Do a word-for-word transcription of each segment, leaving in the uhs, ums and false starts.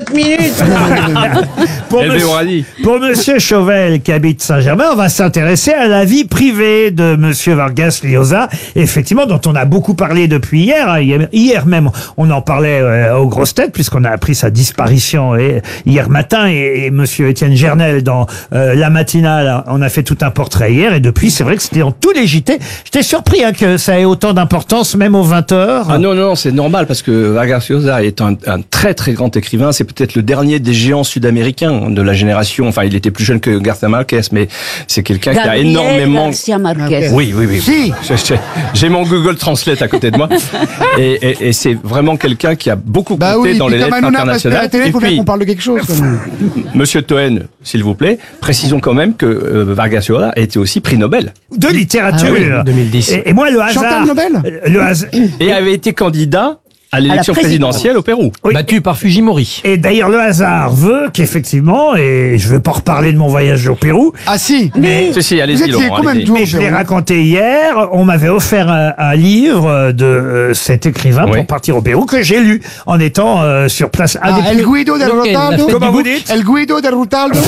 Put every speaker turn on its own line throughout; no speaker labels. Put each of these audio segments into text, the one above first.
trente minutes.
Pour,
Elle
monsieur,
m'aura dit.
pour monsieur Chauvel, qui habite Saint-Germain, on va s'intéresser à la vie privée de monsieur Vargas Llosa, effectivement, dont on a beaucoup parlé depuis hier. hein. Hier, hier même, on en parlait euh, aux grosses têtes, puisqu'on a appris sa disparition et, hier matin, et, et monsieur Étienne Gernel, dans euh, la matinale, on a fait tout un portrait hier, et depuis, c'est vrai que c'était dans tous les J T. J'étais surpris hein, que ça ait autant d'importance, même aux vingt heures.
Ah non, non, c'est normal parce que Vargas Llosa est un, un très très grand écrivain. C'est peut-être le dernier des géants sud-américains de la génération. Enfin, il était plus jeune que Garcia Marquez, mais c'est quelqu'un qui a
Gabriel
énormément...
Garcia Marquez.
Oui, oui, oui.
Si.
J'ai- j'ai- J'ai mon Google Translate à côté de moi. Et, et, et c'est vraiment quelqu'un qui a beaucoup
Bah
compté
oui,
dans
puis
les
comme
lettres
Hanouna passe à la
internationales.
télé,
Et
faut bien
puis,
qu'on parle de quelque chose. quand même.
Monsieur Toen, s'il vous plaît, précisons quand même que euh, Vargas Llosa a été aussi prix Nobel.
De littérature.
Ah oui, deux mille dix.
Et, et moi, le hasard...
Chantal Nobel
euh, Le hasard...
Et avait été candidat à l'élection
présidence.
présidentielle au Pérou.
Oui.
Battu par Fujimori.
Et d'ailleurs, le hasard veut qu'effectivement, et je ne veux pas reparler de mon voyage au Pérou,
Ah si.
mais,
Si, si,
Vous
allez-y,
étiez
Laurent,
combien de
allez-y.
tours
mais je l'ai
Pérou
raconté hier, on m'avait offert un, un livre de euh, cet écrivain
Oui.
pour partir au Pérou que j'ai lu en étant euh, sur place. Un
Ah,
des
El
plus-
Guido del
Lequel, la
Rotaldo.
fête
Comment
du
vous
bouc
dites
El Guido del Rotaldo.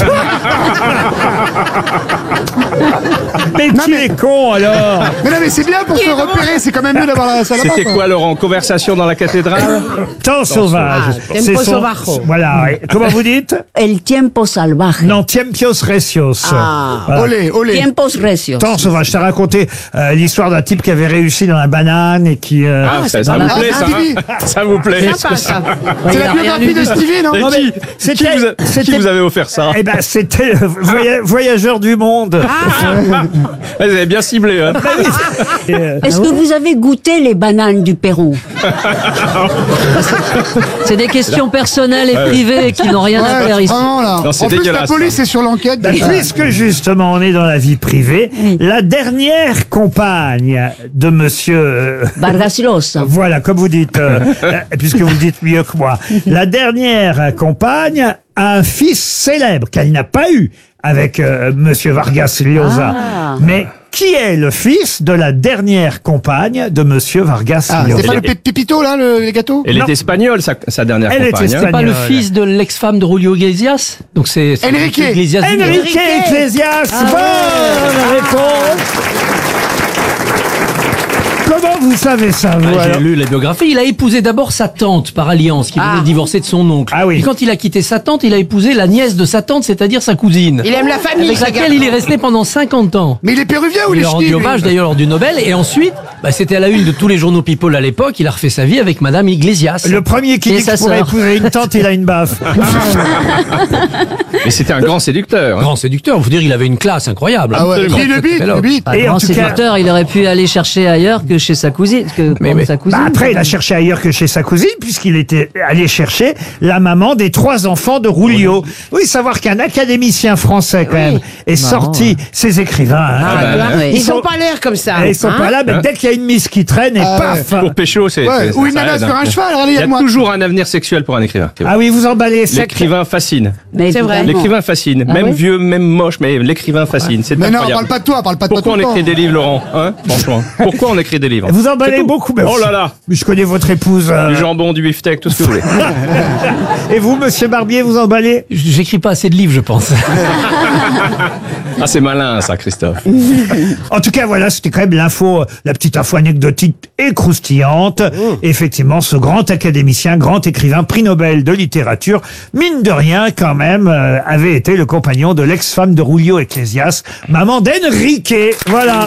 Mais qui est con alors?
Mais non, mais c'est bien pour se repérer. C'est quand même mieux d'avoir la salle là-bas,
C'était quoi, Laurent? Conversation dans la cathédrale?
Temps sauvage.
Ah,
C'est
tempo
son-
salvaje.
Voilà. oui. Comment vous dites?
El tiempo salvaje.
Non, tiempos recios.
Ah.
Voilà.
Olé, olé.
Tiempos recios.
Temps sauvage. Ça raconté euh, l'histoire d'un type qui avait réussi dans la banane et qui. euh,
Ah, ça, ça
dans
vous
la-
plaît,
Ah,
ça,
Stevie.
hein? Ça vous plaît?
Sympa, ça.
C'est la biographie de Stevie, non
Et
Non, mais
qui,
c'était-
qui, vous a- qui
c'était-
vous avez offert ça?
Eh ben, c'était le voya- voyageur du monde.
Ah.
Vous avez bien ciblé, hein?
Et, euh,
Est-ce que vous avez goûté les bananes du Pérou?
C'est des questions personnelles et privées qui n'ont rien à faire
Ouais,
ici.
vraiment là.
Non, c'est
En plus, la
dégueulasse,
police est sur l'enquête.
Ben, puisque justement on est dans la vie privée, la dernière compagne de monsieur, euh,
Vargas Llosa.
voilà, comme vous dites, euh, euh, puisque vous le dites mieux que moi, la dernière compagne a un fils célèbre qu'elle n'a pas eu avec euh, monsieur Vargas Llosa.
Ah.
Mais qui est le fils de la dernière compagne de monsieur Vargas
Ah, c'est
Llosa?
pas le Pe- Pépito là, le, les gâteaux
Elle
Non.
est espagnole, sa, sa dernière
Elle est
compagne. hein.
espagnole.
Pas le
Espagnol.
fils de l'ex-femme de Julio Iglesias. Donc c'est c'est
Enrique.
Iglesias Junior.
Enrique Iglesias, bonne réponse. Comment vous savez ça, vous,
Ah,
alors
J'ai lu la biographie. Il a épousé d'abord sa tante par alliance, qui venait de divorcer de son oncle.
Ah oui.
Et quand il a quitté sa tante, il a épousé la nièce de sa tante, c'est-à-dire sa cousine.
Il aime la famille,
Avec laquelle il est resté pendant cinquante ans.
Mais il est péruvien ou
Il
il
lui
est
a rendu
ch'ti, lui
hommage d'ailleurs lors du Nobel. Et ensuite, bah, c'était à la une de tous les journaux People à l'époque. Il a refait sa vie avec Madame Iglesias.
Le premier qui
Et
dit
sa
qu'il pourrait
sœur.
épouser une tante, il a une baffe.
Mais c'était un grand séducteur. hein.
Grand séducteur. Faut dire, il avait une classe incroyable.
Ah ouais,
Absolument.
puis le bite, le bite.
Pas
Et en
grand
tout cas-
séducteur, il aurait pu aller chercher ailleurs que chez sa cousine. Que
Mais-
pour
mais-
sa cousine.
Bah après, il a cherché ailleurs que chez sa cousine, puisqu'il était allé chercher la maman des trois enfants de Rulio. Oui, savoir qu'un académicien français, quand même, est sorti, ces écrivains. hein.
Ah, bah,
oui.
Ils sont pas l'air comme ça.
Et ils sont
hein.
pas là, mais dès qu'il y a une miss qui traîne, et
Ah
paf
Pour pécho, c'est.
Ouais,
c'est-
ou une
ça
nana
aide,
sur
hein.
un cheval,
Il y a
regarde-moi.
toujours un avenir sexuel pour un écrivain.
Ah oui, vous emballez sec.
L'écrivain fascine.
Mais
C'est vrai.
évidemment.
L'écrivain fascine.
Ah
même
oui
vieux, même moche, mais l'écrivain fascine. C'est
Mais non,
incroyable.
parle pas de toi, parle pas de toi
Pourquoi
tout
on
le
écrit
temps.
des livres, Laurent, hein? Franchement. Pourquoi on écrit des livres?
Vous emballez
C'est tout.
beaucoup, mais
Oh là là.
Mais je connais votre épouse. euh,
Du jambon, du beefsteak, tout ce que vous voulez.
Et vous, monsieur Barbier, vous emballez?
J'écris pas assez de livres, je pense.
Ah, c'est malin, ça, Christophe.
En tout cas, voilà, c'était quand même l'info, la petite info anecdotique et croustillante. Effectivement, ce grand académicien, grand écrivain, prix Nobel de littérature, mine de rien, quand même, euh, avait été le compagnon de l'ex-femme de Julio Iglesias, maman d'Enrique. Voilà.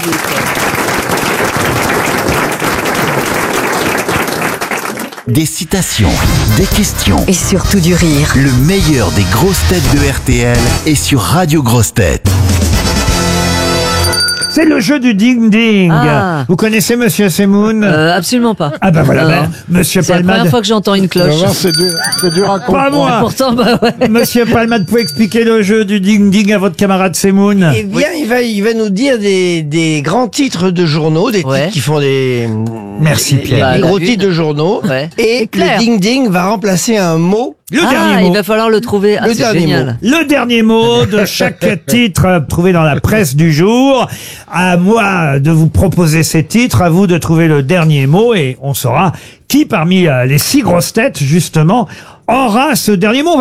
Des citations, des questions.
Et surtout du rire.
Le meilleur des grosses têtes de R T L est sur Radio Grosses Têtes.
C'est le jeu du ding-ding.
Ah.
Vous connaissez monsieur Semoun?
Euh, absolument pas.
Ah bah voilà,
Non,
ben,
non.
monsieur
C'est la
Palmade.
première fois que j'entends une cloche.
C'est dur, c'est dur à
Pas
comprendre.
moi.
Pourtant, bah ouais.
Monsieur Palmade, pouvez expliquer le jeu du ding-ding à votre camarade Semoun?
Eh bien, il va, il va nous dire des, des grands titres de journaux, des
Ouais.
titres qui font des,
Merci,
des-
Pierre.
des
Bah,
gros
la
titres
une.
de journaux.
Ouais.
Et
clair.
le ding-ding va remplacer un mot.
Le
Ah,
dernier
il
mot.
va falloir le trouver. Ah,
Le
c'est
dernier
génial.
Le dernier mot de chaque titre euh, trouvé dans la presse du jour. À moi de vous proposer ces titres, à vous de trouver le dernier mot et on saura qui parmi euh, les six grosses têtes, justement, aura ce dernier mot.